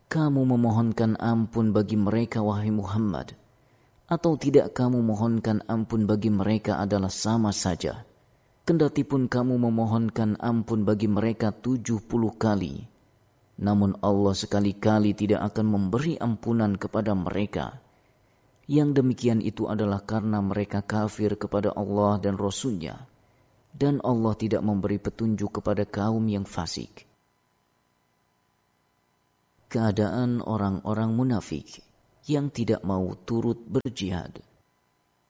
kamu memohonkan ampun bagi mereka, wahai Muhammad, atau tidak kamu mohonkan ampun bagi mereka adalah sama saja. Kendatipun kamu memohonkan ampun bagi mereka 70 kali, namun Allah sekali-kali tidak akan memberi ampunan kepada mereka. Yang demikian itu adalah karena mereka kafir kepada Allah dan Rasul-Nya, dan Allah tidak memberi petunjuk kepada kaum yang fasik. Keadaan orang-orang munafik yang tidak mau turut berjihad.